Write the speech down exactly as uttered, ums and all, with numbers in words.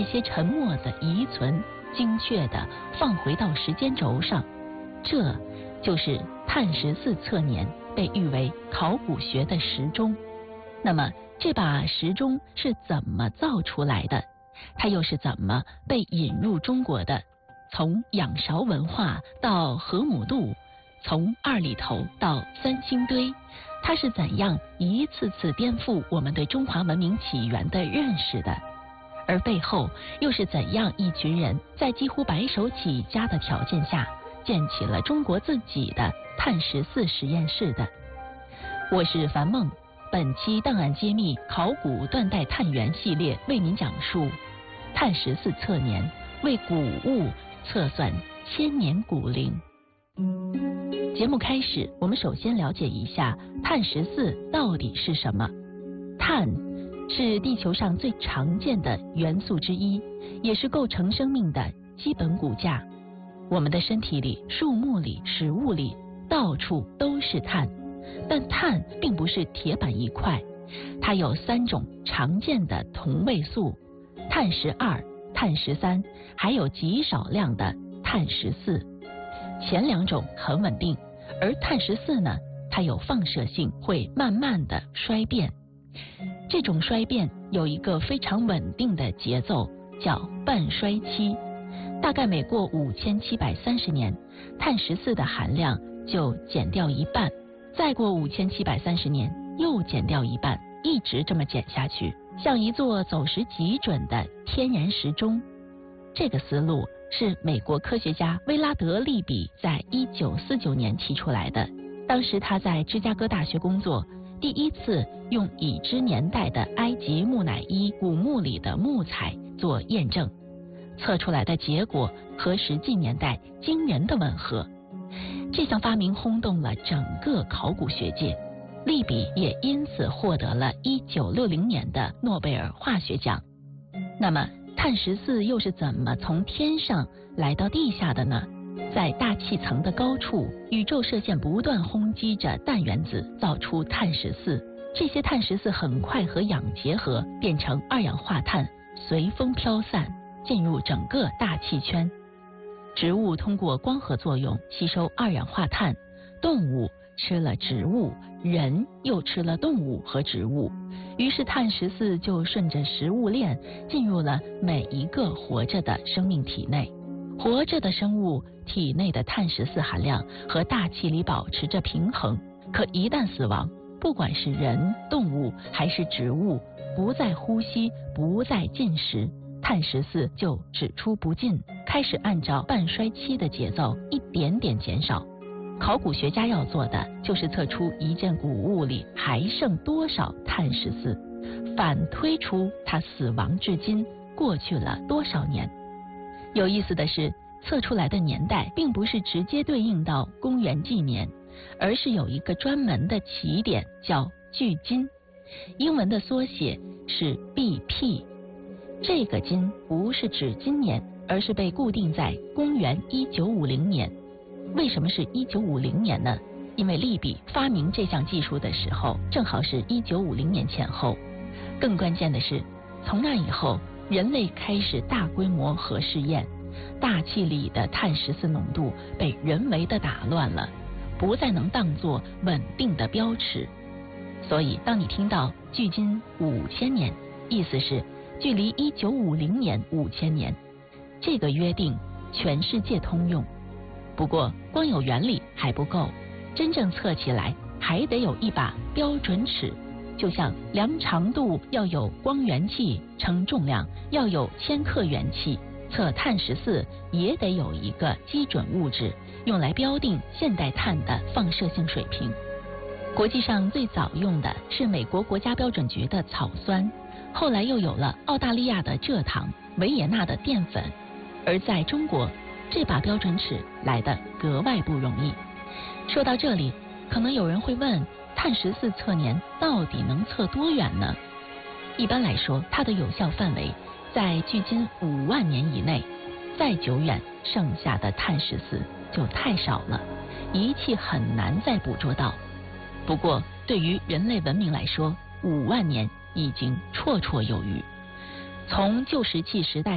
些沉没的遗存精确地放回到时间轴上，这就是碳十四测年被誉为考古学的时钟。那么这把时钟是怎么造出来的？它又是怎么被引入中国的？从仰韶文化到河姆渡，从二里头到三星堆，它是怎样一次次颠覆我们对中华文明起源的认识的？而背后又是怎样一群人在几乎白手起家的条件下建起了中国自己的碳十四实验室的？我是樊梦，本期档案揭秘考古断代探源系列为您讲述碳十四测年，为古物测算千年古龄。节目开始，我们首先了解一下碳十四到底是什么。碳是地球上最常见的元素之一，也是构成生命的基本骨架。我们的身体里、树木里、食物里，到处都是碳。但碳并不是铁板一块，它有三种常见的同位素：碳十二、碳十三，还有极少量的碳十四。前两种很稳定，而碳十四呢，它有放射性，会慢慢的衰变。这种衰变有一个非常稳定的节奏，叫半衰期。大概每过五千七百三十年，碳十四的含量就减掉一半，再过五千七百三十年又减掉一半，一直这么减下去，像一座走时极准的天然时钟。这个思路是美国科学家威拉德·利比在一九四九年提出来的。当时他在芝加哥大学工作，第一次用已知年代的埃及木乃伊古墓里的木材做验证，测出来的结果和实际年代惊人的吻合。这项发明轰动了整个考古学界，利比也因此获得了一九六零年的诺贝尔化学奖。那么碳十四又是怎么从天上来到地下的呢？在大气层的高处，宇宙射线不断轰击着氮原子，造出碳十四。这些碳十四很快和氧结合，变成二氧化碳，随风飘散，进入整个大气圈。植物通过光合作用吸收二氧化碳，动物吃了植物，人又吃了动物和植物，于是碳十四就顺着食物链进入了每一个活着的生命体内。活着的生物体内的碳十四含量和大气里保持着平衡，可一旦死亡，不管是人、动物还是植物，不再呼吸，不再进食，碳十四就只出不进，开始按照半衰期的节奏一点点减少。考古学家要做的就是测出一件古物里还剩多少碳十四，反推出它死亡至今过去了多少年。有意思的是，测出来的年代并不是直接对应到公元纪年，而是有一个专门的起点，叫距今，英文的缩写是 B P。 这个今不是指今年，而是被固定在公元一九五零年。为什么是一九五零年呢？因为利比发明这项技术的时候正好是一九五零年前后。更关键的是，从那以后人类开始大规模核试验，大气里的碳十四浓度被人为的打乱了，不再能当作稳定的标尺。所以当你听到距今五千年，意思是距离一九五零年五千年，这个约定全世界通用。不过光有原理还不够，真正测起来还得有一把标准尺。就像量长度要有光源器，称重量要有千克元器，测碳十四也得有一个基准物质，用来标定现代碳的放射性水平。国际上最早用的是美国国家标准局的草酸，后来又有了澳大利亚的蔗糖、维也纳的淀粉，而在中国，这把标准尺来得格外不容易。说到这里，可能有人会问，碳十四测年到底能测多远呢？一般来说，它的有效范围在距今五万年以内，再久远，剩下的碳十四就太少了，仪器很难再捕捉到。不过，对于人类文明来说，五万年已经绰绰有余。从旧石器时代